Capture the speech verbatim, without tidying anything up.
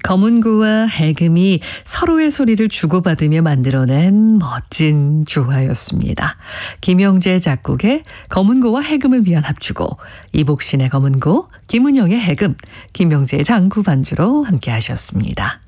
검은고와 해금이 서로의 소리를 주고받으며 만들어낸 멋진 조화였습니다. 김영재 작곡의 검은고와 해금을 위한 합주곡, 이복신의 검은고, 김은영의 해금, 김영재의 장구 반주로 함께 하셨습니다.